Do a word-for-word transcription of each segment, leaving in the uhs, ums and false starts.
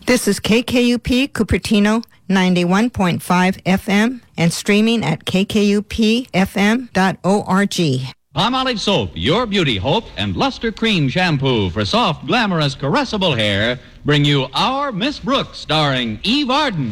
This is K K U P Cupertino ninety-one point five F M and streaming at k k u p f m dot org. Palmolive Soap, your beauty hope, and Luster Cream Shampoo for soft, glamorous, caressable hair bring you Our Miss Brooks, starring Eve Arden.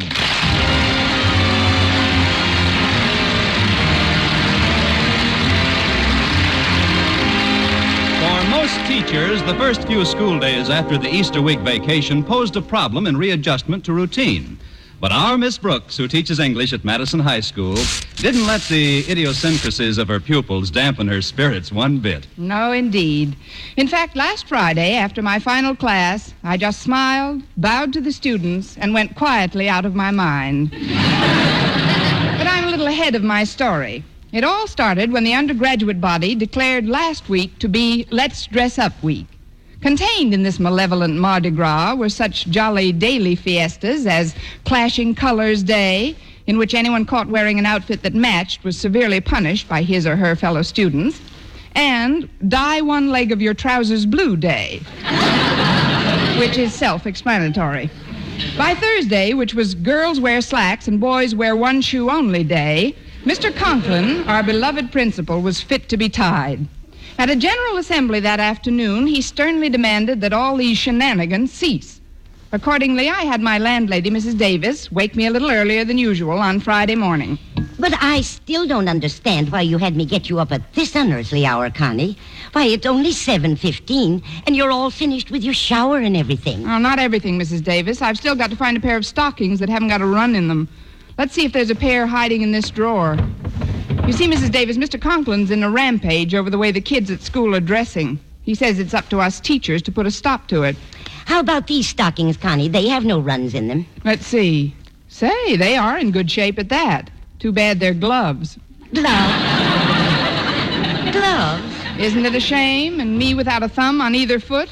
For most teachers, the first few school days after the Easter week vacation posed a problem in readjustment to routine. But our Miss Brooks, who teaches English at Madison High School, didn't let the idiosyncrasies of her pupils dampen her spirits one bit. No, indeed. In fact, last Friday, after my final class, I just smiled, bowed to the students, and went quietly out of my mind. But I'm a little ahead of my story. It all started when the undergraduate body declared last week to be Let's Dress Up Week. Contained in this malevolent Mardi Gras were such jolly daily fiestas as Clashing Colors Day, in which anyone caught wearing an outfit that matched was severely punished by his or her fellow students, and Dye One Leg of Your Trousers Blue Day, which is self-explanatory. By Thursday, which was Girls Wear Slacks and Boys Wear One Shoe Only Day, Mister Conklin, our beloved principal, was fit to be tied. At a general assembly that afternoon, he sternly demanded that all these shenanigans cease. Accordingly, I had my landlady, Missus Davis, wake me a little earlier than usual on Friday morning. But I still don't understand why you had me get you up at this unearthly hour, Connie. Why, it's only seven fifteen, and you're all finished with your shower and everything. Oh, not everything, Missus Davis. I've still got to find a pair of stockings that haven't got a run in them. Let's see if there's a pair hiding in this drawer. You see, Missus Davis, Mister Conklin's in a rampage over the way the kids at school are dressing. He says it's up to us teachers to put a stop to it. How about these stockings, Connie? They have no runs in them. Let's see. Say, they are in good shape at that. Too bad they're gloves. Gloves? Gloves? Isn't it a shame? And me without a thumb on either foot?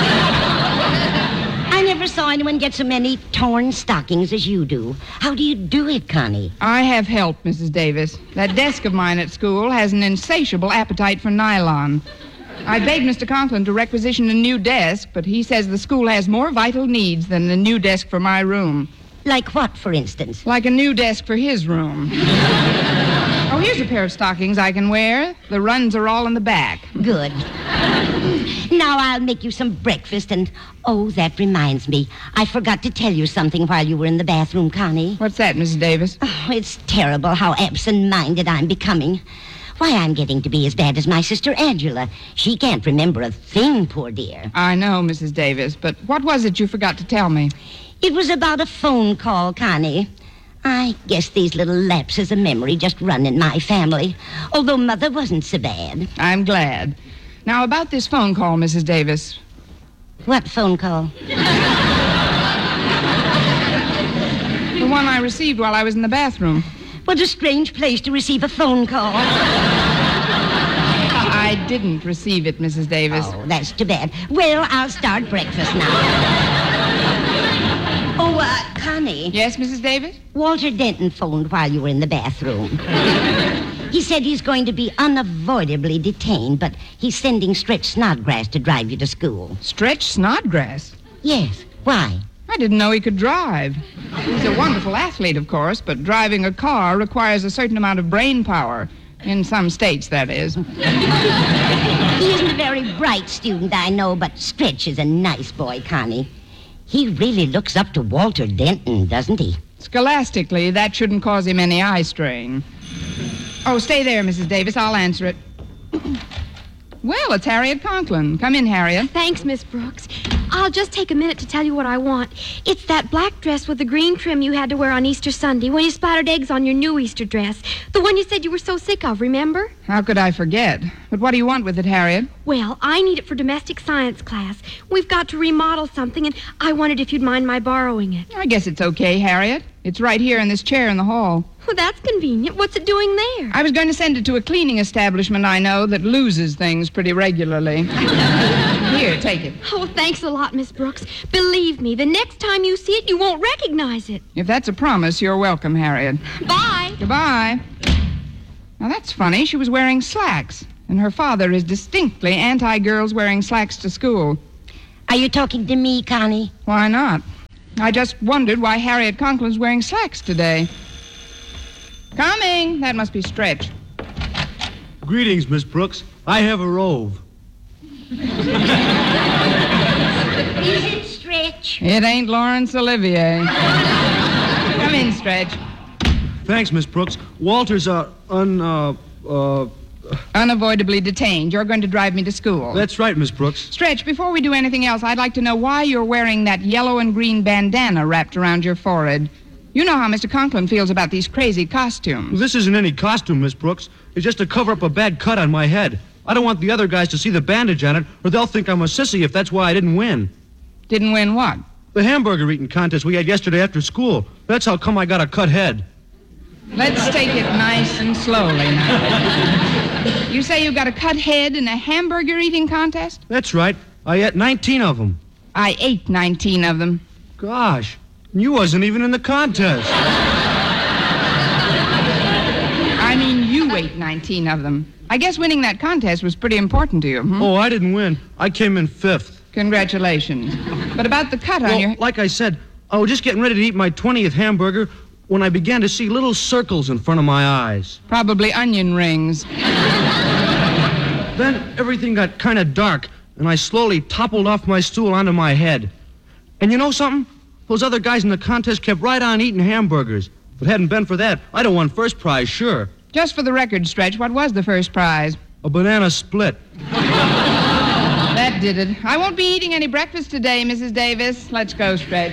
I never saw anyone get so many torn stockings as you do. How do you do it, Connie? I have help, Missus Davis. That desk of mine at school has an insatiable appetite for nylon. I begged Mister Conklin to requisition a new desk, but he says the school has more vital needs than a new desk for my room. Like what, for instance? Like a new desk for his room. Oh, here's a pair of stockings I can wear. The runs are all in the back. Good. Now I'll make you some breakfast, and, oh, that reminds me. I forgot to tell you something while you were in the bathroom, Connie. What's that, Missus Davis? Oh, it's terrible how absent-minded I'm becoming. Why, I'm getting to be as bad as my sister Angela. She can't remember a thing, poor dear. I know, Missus Davis, but what was it you forgot to tell me? It was about a phone call, Connie. I guess these little lapses of memory just run in my family, although Mother wasn't so bad. I'm glad. Now, about this phone call, Missus Davis. What phone call? The one I received while I was in the bathroom. What a strange place to receive a phone call. I didn't receive it, Missus Davis. Oh, that's too bad. Well, I'll start breakfast now. Oh, uh, Connie. Yes, Missus Davis? Walter Denton phoned while you were in the bathroom. He said he's going to be unavoidably detained, but he's sending Stretch Snodgrass to drive you to school. Stretch Snodgrass? Yes. Why? I didn't know he could drive. He's a wonderful athlete, of course, but driving a car requires a certain amount of brain power. In some states, that is. He isn't a very bright student, I know, but Stretch is a nice boy, Connie. He really looks up to Walter Denton, doesn't he? Scholastically, that shouldn't cause him any eye strain. Oh, stay there, Missus Davis. I'll answer it. Well, it's Harriet Conklin. Come in, Harriet. Thanks, Miss Brooks. I'll just take a minute to tell you what I want. It's that black dress with the green trim you had to wear on Easter Sunday when you splattered eggs on your new Easter dress. The one you said you were so sick of, remember? How could I forget? But what do you want with it, Harriet? Well, I need it for domestic science class. We've got to remodel something, and I wondered if you'd mind my borrowing it. I guess it's okay, Harriet. It's right here in this chair in the hall. Well, that's convenient. What's it doing there? I was going to send it to a cleaning establishment I know that loses things pretty regularly. Here, take it. Oh, thanks a lot, Miss Brooks. Believe me, the next time you see it, you won't recognize it. If that's a promise, you're welcome, Harriet. Bye. Goodbye. Now, that's funny. She was wearing slacks, and her father is distinctly anti-girls wearing slacks to school. Are you talking to me, Connie? Why not? I just wondered why Harriet Conklin's wearing slacks today. Coming. That must be Stretch. Greetings, Miss Brooks. I have a rove. Is it Stretch? It ain't Laurence Olivier. Come in, Stretch. Thanks, Miss Brooks. Walter's, uh, un, uh, uh... Unavoidably detained. You're going to drive me to school. That's right, Miss Brooks. Stretch, before we do anything else, I'd like to know why you're wearing that yellow and green bandana wrapped around your forehead. You know how Mister Conklin feels about these crazy costumes. This isn't any costume, Miss Brooks. It's just to cover up a bad cut on my head. I don't want the other guys to see the bandage on it, or they'll think I'm a sissy if that's why I didn't win. Didn't win what? The hamburger eating contest we had yesterday after school. That's how come I got a cut head. Let's take it nice and slowly now. You say you got a cut head in a hamburger eating contest? That's right. I ate nineteen of them. I ate nineteen of them. Gosh, you wasn't even in the contest. I mean, you ate nineteen of them. I guess winning that contest was pretty important to you. Hmm? Oh, I didn't win. I came in fifth. Congratulations. But about the cut on Well, your... like I said, I was just getting ready to eat my twentieth hamburger when I began to see little circles in front of my eyes. Probably onion rings. Then everything got kind of dark, and I slowly toppled off my stool onto my head. And you know something? Those other guys in the contest kept right on eating hamburgers. If it hadn't been for that, I'd have won first prize, sure. Just for the record, Stretch, what was the first prize? A banana split. That did it. I won't be eating any breakfast today, Missus Davis. Let's go, Stretch.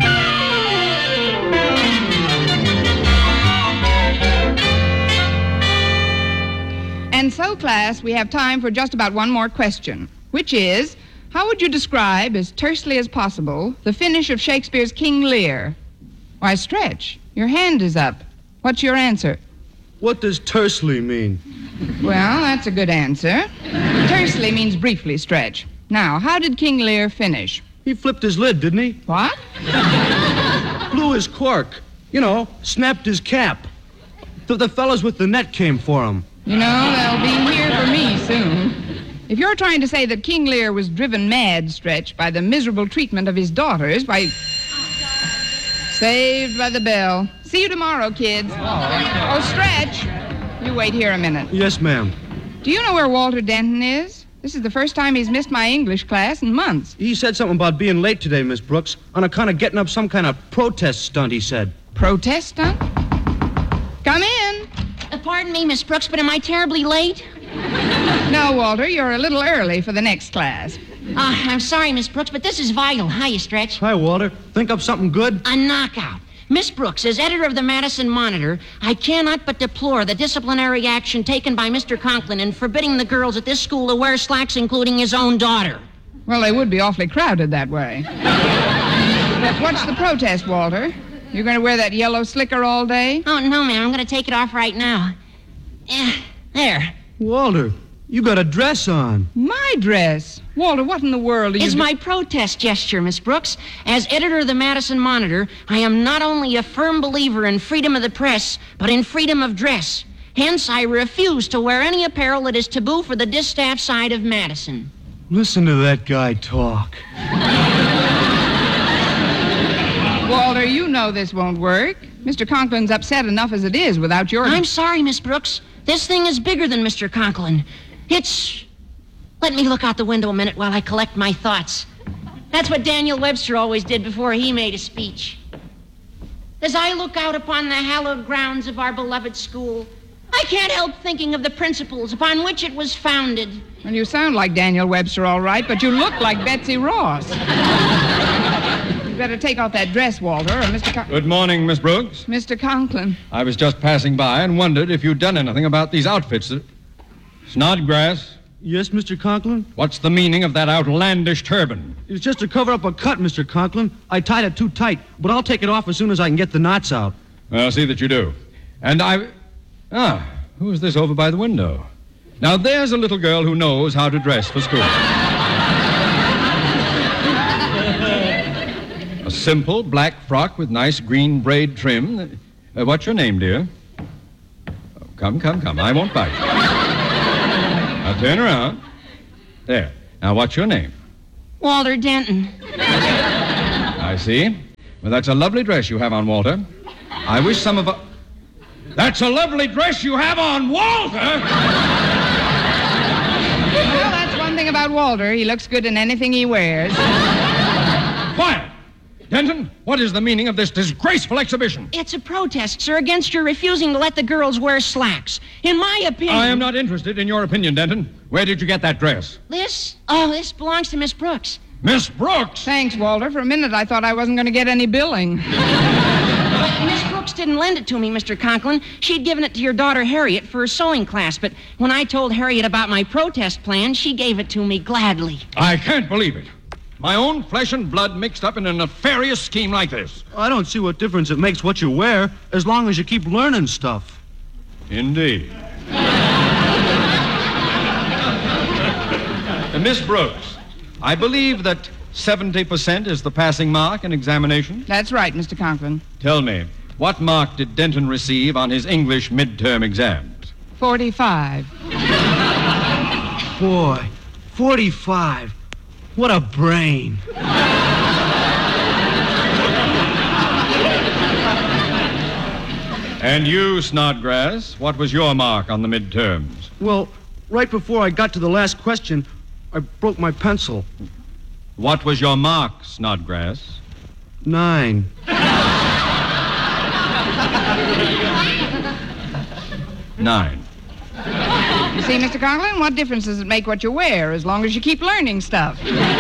And so, class, we have time for just about one more question, which is, how would you describe, as tersely as possible, the finish of Shakespeare's King Lear? Why, Stretch, your hand is up. What's your answer? What does tersely mean? Well, that's a good answer. Tersely means briefly, Stretch. Now, how did King Lear finish? He flipped his lid, didn't he? What? Blew his cork. You know, snapped his cap. The, the fellas with the net came for him. You know, they'll be here for me soon. If you're trying to say that King Lear was driven mad, Stretch, by the miserable treatment of his daughters, by... Saved by the bell. See you tomorrow, kids. Oh, Stretch. You wait here a minute. Yes, ma'am. Do you know where Walter Denton is? This is the first time he's missed my English class in months. He said something about being late today, Miss Brooks, on account of getting up some kind of protest stunt, he said. Protest stunt? Come in. Uh, pardon me, Miss Brooks, but am I terribly late? No, Walter, you're a little early for the next class. Uh, I'm sorry, Miss Brooks, but this is vital. Hiya, Stretch. Hi, Walter. Think up something good? A knockout. Miss Brooks, as editor of the Madison Monitor, I cannot but deplore the disciplinary action taken by Mister Conklin in forbidding the girls at this school to wear slacks, including his own daughter. Well, they would be awfully crowded that way. But what's the protest, Walter? You're going to wear that yellow slicker all day? Oh, no, ma'am. I'm going to take it off right now. Eh, there. Walter, you got a dress on. My dress? Walter, what in the world are you... It's do- my protest gesture, Miss Brooks. As editor of the Madison Monitor, I am not only a firm believer in freedom of the press, but in freedom of dress. Hence, I refuse to wear any apparel that is taboo for the distaff side of Madison. Listen to that guy talk. Walter, you know this won't work. Mister Conklin's upset enough as it is without your... I'm sorry, Miss Brooks. This thing is bigger than Mister Conklin. It's... Let me look out the window a minute while I collect my thoughts. That's what Daniel Webster always did before he made a speech. As I look out upon the hallowed grounds of our beloved school, I can't help thinking of the principles upon which it was founded. Well, you sound like Daniel Webster, all right, but you look like Betsy Ross. You better take off that dress, Walter, or Mister Con- Good morning, Miss Brooks. Mister Conklin. I was just passing by and wondered if you'd done anything about these outfits. Snodgrass, Yes, Mister Conklin? what's the meaning of that outlandish turban? It's just to cover up a cut, Mister Conklin. I tied it too tight, but I'll take it off as soon as I can get the knots out. Well, see that you do. And I... Ah, who's this over by the window? Now, there's a little girl who knows how to dress for school. A simple black frock with nice green braid trim. Uh, what's your name, dear? Oh, come, come, come. I won't bite. Now, turn around. There. Now, what's your name? Walter Denton. I see. Well, that's a lovely dress you have on, Walter. I wish some of us... That's a lovely dress you have on, Walter! Well, that's one thing about Walter. He looks good in anything he wears. Quiet! Denton, what is the meaning of this disgraceful exhibition? It's a protest, sir, against your refusing to let the girls wear slacks. In my opinion... I am not interested in your opinion, Denton. Where did you get that dress? This? Oh, this belongs to Miss Brooks. Miss Brooks! Thanks, Walter. For a minute, I thought I wasn't going to get any billing. Miss Brooks didn't lend it to me, Mister Conklin. She'd given it to your daughter, Harriet, for a sewing class. But when I told Harriet about my protest plan, she gave it to me gladly. I can't believe it. My own flesh and blood mixed up in a nefarious scheme like this. I don't see what difference it makes what you wear, as long as you keep learning stuff. Indeed. uh, Miss Brooks, I believe that seventy percent is the passing mark in examination. That's right, Mister Conklin. Tell me, what mark did Denton receive on his English midterm exams? Forty-five. Boy, forty-five. What a brain. And you, Snodgrass, what was your mark on the midterms? Well, right before I got to the last question, I broke my pencil. What was your mark, Snodgrass? Nine. Nine. You see, Mister Conklin, what difference does it make what you wear as long as you keep learning stuff?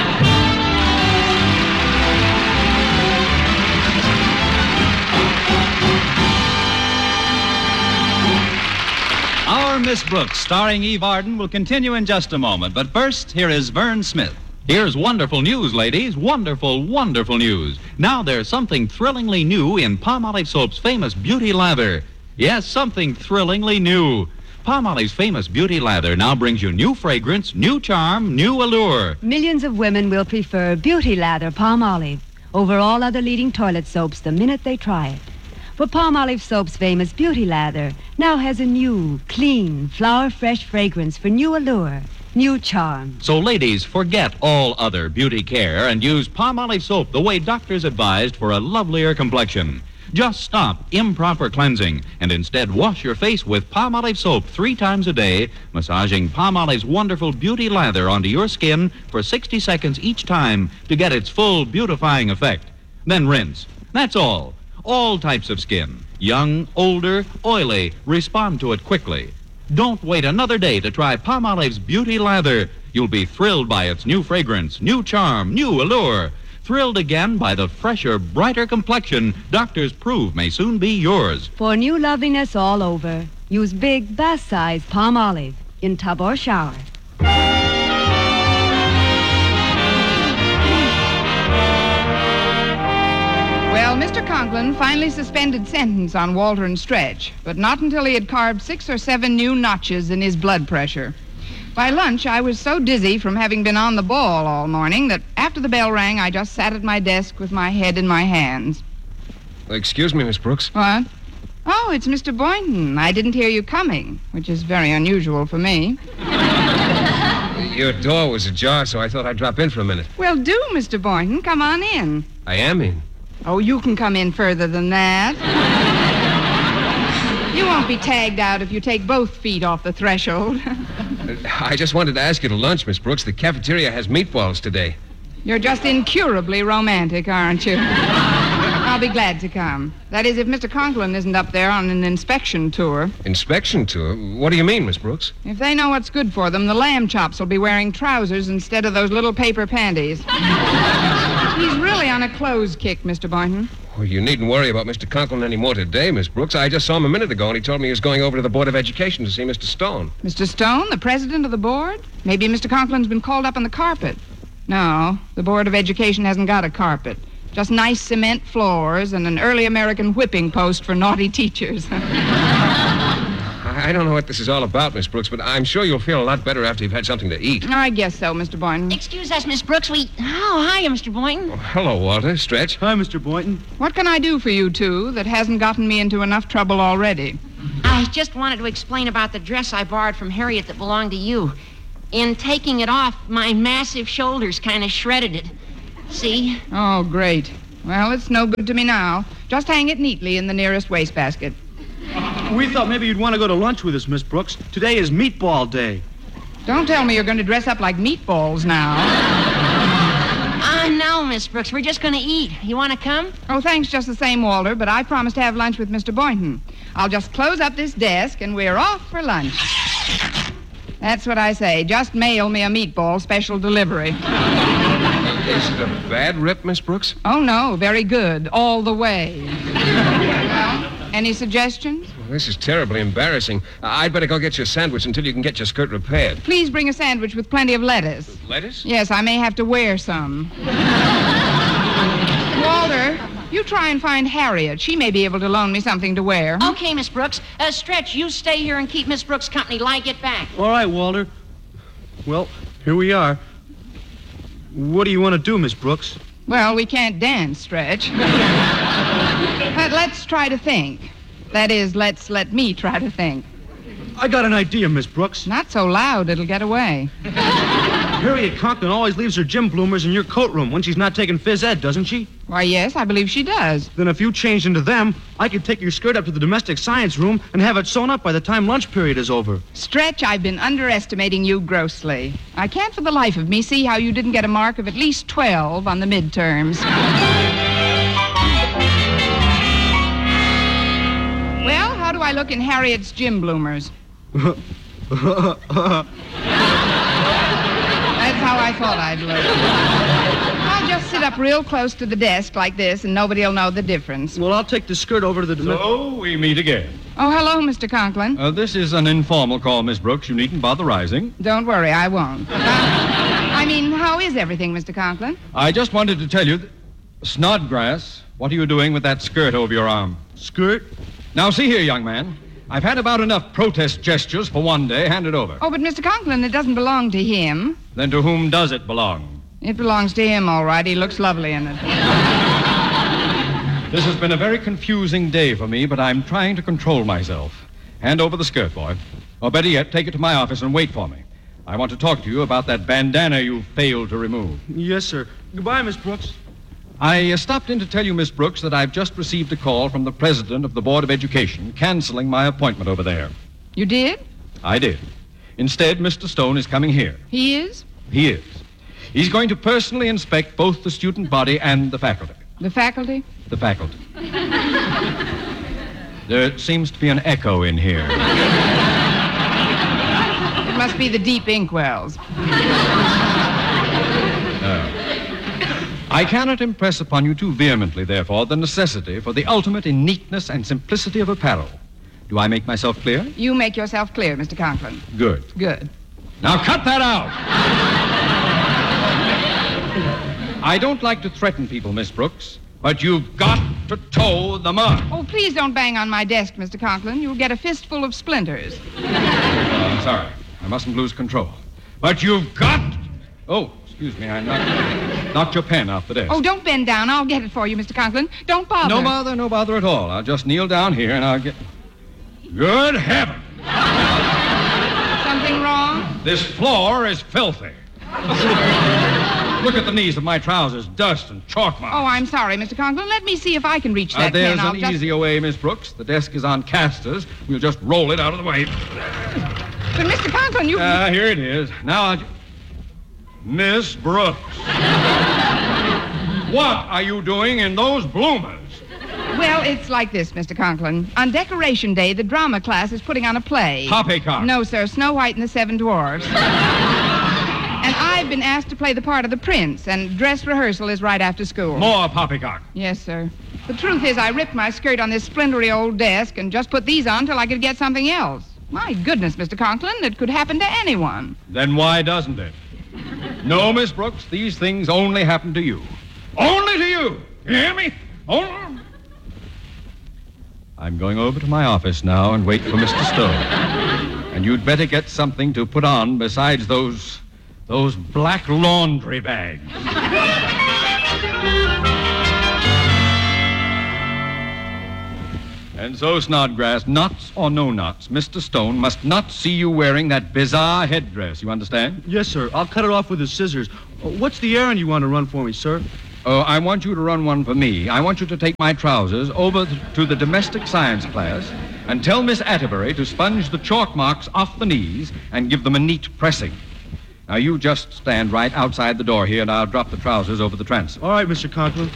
Our Miss Brooks, starring Eve Arden, will continue in just a moment. But first, here is Vern Smith. Here's wonderful news, ladies. Wonderful, wonderful news. Now there's something thrillingly new in Palmolive Soap's famous Beauty Lather. Yes, something thrillingly new. Palmolive's famous Beauty Lather now brings you new fragrance, new charm, new allure. Millions of women will prefer Beauty Lather Palmolive over all other leading toilet soaps the minute they try it. For Palmolive Soap's famous Beauty Lather now has a new, clean, flower-fresh fragrance for new allure, new charm. So, ladies, forget all other beauty care and use Palmolive Soap the way doctors advised for a lovelier complexion. Just stop improper cleansing and instead wash your face with Palmolive Soap three times a day, massaging Palmolive's wonderful Beauty Lather onto your skin for sixty seconds each time to get its full beautifying effect. Then rinse. That's all. All types of skin, young, older, oily, respond to it quickly. Don't wait another day to try Palmolive's Beauty Lather. You'll be thrilled by its new fragrance, new charm, new allure. Thrilled again by the fresher, brighter complexion doctors prove may soon be yours. For new loveliness all over, use big, bath-size Palmolive in tub or shower. Well, Mister Conklin finally suspended sentence on Walter and Stretch, but not until he had carved six or seven new notches in his blood pressure. By lunch, I was so dizzy from having been on the ball all morning that after the bell rang, I just sat at my desk with my head in my hands. Excuse me, Miss Brooks. What? Oh, it's Mister Boynton. I didn't hear you coming, which is very unusual for me. Your door was ajar, so I thought I'd drop in for a minute. Well, do, Mister Boynton. Come on in. I am in. Oh, you can come in further than that. You won't be tagged out if you take both feet off the threshold. I just wanted to ask you to lunch, Miss Brooks. The cafeteria has meatballs today. You're just incurably romantic, aren't you? I'll be glad to come. That is, if Mister Conklin isn't up there on an inspection tour. Inspection tour? What do you mean, Miss Brooks? If they know what's good for them, the lamb chops will be wearing trousers instead of those little paper panties. He's really on a clothes kick, Mister Boynton. Well, you needn't worry about Mister Conklin anymore today, Miss Brooks. I just saw him a minute ago, and he told me he was going over to the Board of Education to see Mister Stone. Mister Stone, the president of the board? Maybe Mister Conklin's been called up on the carpet. No, the Board of Education hasn't got a carpet. Just nice cement floors and an early American whipping post for naughty teachers. I don't know what this is all about, Miss Brooks, but I'm sure you'll feel a lot better after you've had something to eat. I guess so, Mister Boynton. Excuse us, Miss Brooks. We... Oh, hiya, Mister Boynton. Oh, hello, Walter. Stretch. Hi, Mister Boynton. What can I do for you two that hasn't gotten me into enough trouble already? I just wanted to explain about the dress I borrowed from Harriet that belonged to you. In taking it off, my massive shoulders kind of shredded it. See? Oh, great. Well, it's no good to me now. Just hang it neatly in the nearest wastebasket. We thought maybe you'd want to go to lunch with us, Miss Brooks. Today is meatball day. Don't tell me you're going to dress up like meatballs now. Ah, uh, no, Miss Brooks. We're just going to eat. You want to come? Oh, thanks just the same, Walter, but I promised to have lunch with Mister Boynton. I'll just close up this desk and we're off for lunch. That's what I say. Just mail me a meatball special delivery. Is it a bad rip, Miss Brooks? Oh, no. Very good. All the way. Well, any suggestions? Well, this is terribly embarrassing. Uh, I'd better go get you a sandwich until you can get your skirt repaired. Please bring a sandwich with plenty of lettuce. Lettuce? Yes, I may have to wear some. Walter, you try and find Harriet. She may be able to loan me something to wear. Okay, Miss Brooks. Uh, Stretch, you stay here and keep Miss Brooks company till I get back. All right, Walter. Well, here we are. What do you want to do, Miss Brooks? Well, we can't dance, Stretch. But let's try to think. That is, let's let me try to think. I got an idea, Miss Brooks. Not so loud, it'll get away. Harriet Conklin always leaves her gym bloomers in your coat room when she's not taking phys ed, doesn't she? Why, yes, I believe she does. Then if you changed into them, I could take your skirt up to the domestic science room and have it sewn up by the time lunch period is over. Stretch, I've been underestimating you grossly. I can't for the life of me see how you didn't get a mark of at least twelve on the midterms. Well, how do I look in Harriet's gym bloomers? That's how I thought I'd look. I'll just sit up real close to the desk like this, and nobody'll know the difference. Well, I'll take the skirt over to the... So, we meet again. Oh, hello, Mister Conklin. Uh, this is an informal call, Miss Brooks. You needn't bother rising. Don't worry, I won't. Uh, I mean, how is everything, Mister Conklin? I just wanted to tell you... That... Snodgrass, what are you doing with that skirt over your arm? Skirt? Now, see here, young man. I've had about enough protest gestures for one day. Hand it over. Oh, but Mister Conklin, it doesn't belong to him. Then to whom does it belong? It belongs to him, all right. He looks lovely in it. This has been a very confusing day for me, but I'm trying to control myself. Hand over the skirt, boy. Or better yet, take it to my office and wait for me. I want to talk to you about that bandana you failed to remove. Yes, sir. Goodbye, Miss Brooks. I uh, stopped in to tell you, Miss Brooks, that I've just received a call from the president of the Board of Education canceling my appointment over there. You did? I did. Instead, Mister Stone is coming here. He is? He is. He's going to personally inspect both the student body and the faculty. The faculty? The faculty. There seems to be an echo in here. It must be the deep inkwells. Uh, I cannot impress upon you too vehemently, therefore, the necessity for the ultimate in neatness and simplicity of apparel. Do I make myself clear? You make yourself clear, Mister Conklin. Good. Good. Now cut that out! I don't like to threaten people, Miss Brooks, but you've got to toe the mark. Oh, please don't bang on my desk, Mister Conklin. You'll get a fistful of splinters. Oh, I'm sorry. I mustn't lose control. But you've got... Oh, excuse me, I knocked, knocked your pen off the desk. Oh, don't bend down. I'll get it for you, Mister Conklin. Don't bother. No bother, no bother at all. I'll just kneel down here and I'll get... Good heaven! Something wrong? This floor is filthy. Look at the knees of my trousers, dust and chalk marks. Oh, I'm sorry, Mister Conklin. Let me see if I can reach Uh, that there's pen. I'll an just... easier way, Miss Brooks. The desk is on casters. We'll just roll it out of the way. But, Mister Conklin, you... Ah, uh, here it is. Now I'll... ju- Miss Brooks. What are you doing in those bloomers? Well, it's like this, Mister Conklin. On Decoration Day, the drama class is putting on a play. Poppycock. No, sir. Snow White and the Seven Dwarfs. And I've been asked to play the part of the prince, and dress rehearsal is right after school. More poppycock. Yes, sir. The truth is, I ripped my skirt on this splintery old desk and just put these on till I could get something else. My goodness, Mister Conklin, it could happen to anyone. Then why doesn't it? No, Miss Brooks, these things only happen to you. Only to you. You hear me? Only... I'm going over to my office now and wait for Mister Stone. And you'd better get something to put on besides those... those black laundry bags. And so, Snodgrass, knots or no knots, Mister Stone must not see you wearing that bizarre headdress. You understand? Yes, sir. I'll cut it off with the scissors. Uh, What's the errand you want to run for me, sir? Oh, I want you to run one for me. I want you to take my trousers over th- to the domestic science class and tell Miss Atterbury to sponge the chalk marks off the knees and give them a neat pressing. Now, you just stand right outside the door here, and I'll drop the trousers over the transom. All right, Mister Conklin.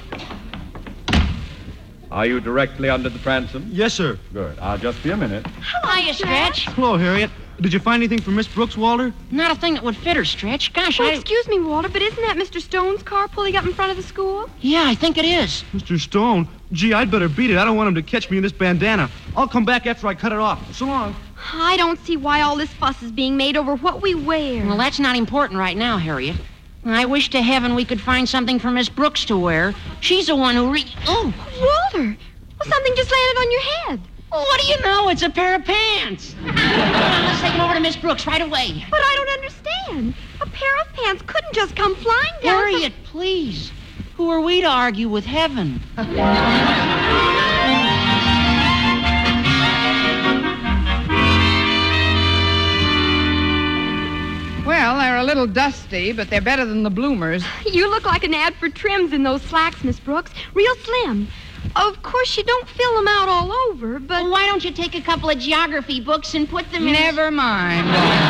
Are you directly under the transom? Yes, sir. Good. I'll just be a minute. How are you, Stretch? Hello, Harriet. Did you find anything for Miss Brooks, Walter? Not a thing that would fit her, Stretch. Gosh, Oh, I... excuse me, Walter, but isn't that Mister Stone's car pulling up in front of the school? Yeah, I think it is. Mister Stone? Gee, I'd better beat it. I don't want him to catch me in this bandana. I'll come back after I cut it off. So long. I don't see why all this fuss is being made over what we wear. Well, that's not important right now, Harriet. I wish to heaven we could find something for Miss Brooks to wear. She's the one who re... Oh, Walter! Well, something just landed on your head. well, what do you know? It's a pair of pants. Come on, let's take them over to Miss Brooks right away. But I don't understand. A pair of pants couldn't just come flying down. Harriet, please. Who are we to argue with heaven? Well, they're a little dusty, but they're better than the bloomers. You look like an ad for trims in those slacks, Miss Brooks. Real slim. Of course, you don't fill them out all over, but... Well, why don't you take a couple of geography books and put them in... Never mind.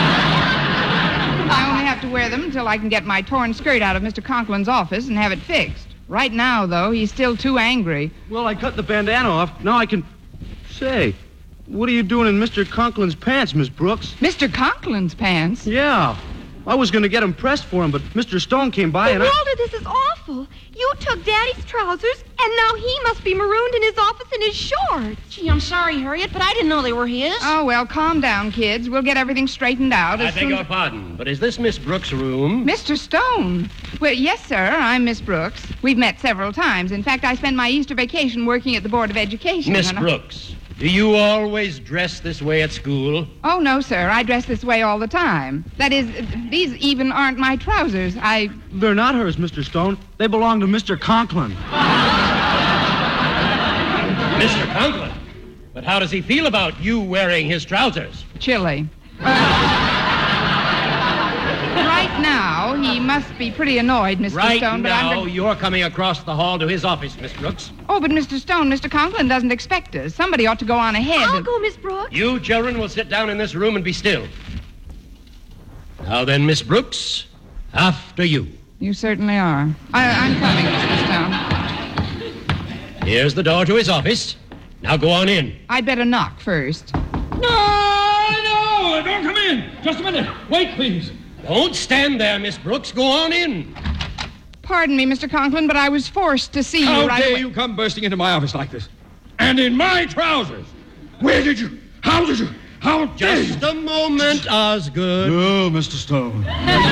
I only have to wear them until I can get my torn skirt out of Mister Conklin's office and have it fixed. Right now, though, he's still too angry. Well, I cut the bandana off. Now I can... Say, what are you doing in Mister Conklin's pants, Miss Brooks? Mister Conklin's pants? Yeah. I was going to get them pressed for him, but Mister Stone came by But and I... Walter, this is awful. You took Daddy's trousers, and now he must be marooned in his office in his shorts. Gee, I'm sorry, Harriet, but I didn't know they were his. Oh, well, calm down, kids. We'll get everything straightened out I as beg soon your as... pardon, but is this Miss Brooks' room? Mister Stone. Well, yes, sir. I'm Miss Brooks. We've met several times. In fact, I spend my Easter vacation working at the Board of Education. Miss and I- Brooks, do you always dress this way at school? Oh, no, sir. I dress this way all the time. That is, these even aren't my trousers. I... They're not hers, Mister Stone. They belong to Mister Conklin. Mister Conklin? But how does he feel about you wearing his trousers? Chilly. Right now, he must be pretty annoyed, Mister Right Stone, but now, I'm... go- you're coming across the hall to his office, Miss Brooks. Oh, but Mister Stone, Mister Conklin doesn't expect us. Somebody ought to go on ahead. I'll and- go, Miss Brooks. You children will sit down in this room and be still. Now then, Miss Brooks, after you. You certainly are. I, I'm coming, Mister Stone. Here's the door to his office. Now go on in. I'd better knock first. No, no, don't come in. Just a minute. Wait, please. Don't stand there, Miss Brooks. Go on in. Pardon me, Mister Conklin, but I was forced to see you How right dare away. you come bursting into my office like this? And in my trousers. Where did you? How did you? How dare you? Just a moment, Osgood. No, Mister Stone.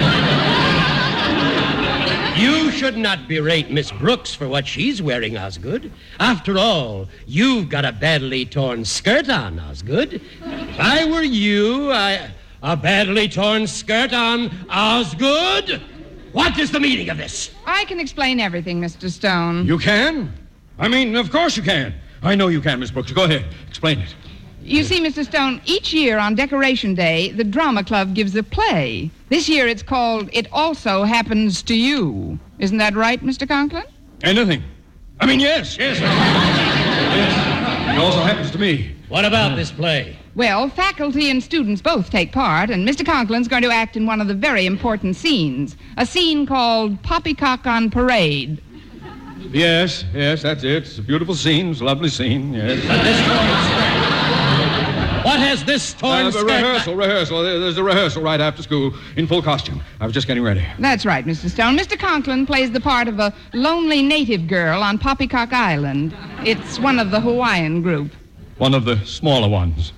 You should not berate Miss Brooks for what she's wearing, Osgood. After all, you've got a badly torn skirt on, Osgood. If I were you, I... A badly torn skirt on Osgood? What is the meaning of this? I can explain everything, Mister Stone. You can? I mean, of course you can. I know you can, Miss Brooks. Go ahead. Explain it. You see, Mister Stone, each year on Decoration Day, the Drama Club gives a play. This year it's called It Also Happens to You. Isn't that right, Mister Conklin? Anything. I mean, yes, yes. Yes. It also happens to me. What about this play? Well, faculty and students both take part, and Mister Conklin's going to act in one of the very important scenes, a scene called Poppycock on Parade. Yes, yes, that's it. It's a beautiful scene. It's a lovely scene, yes. But this torn skirt. What has this torn Uh, skirt... rehearsal, rehearsal. There- There's a rehearsal right after school in full costume. I was just getting ready. That's right, Mister Stone. Mister Conklin plays the part of a lonely native girl on Poppycock Island. It's one of the Hawaiian group. One of the smaller ones.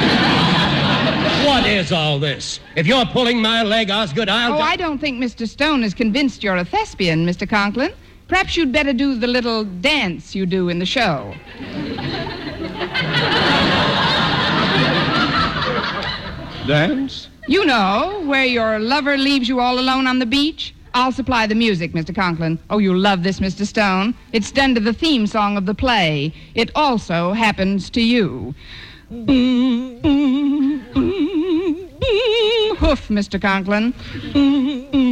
What is all this? If you're pulling my leg, Osgood, I'll... Oh, I don't think Mister Stone is convinced you're a thespian, Mister Conklin. Perhaps you'd better do the little dance you do in the show. Dance? You know, where your lover leaves you all alone on the beach? I'll supply the music, Mister Conklin. Oh, you'll love this, Mister Stone. It's done to the theme song of the play. It also happens to you. Boom, boom, boom, boom. Hoof, Mister Conklin. Boom, boom.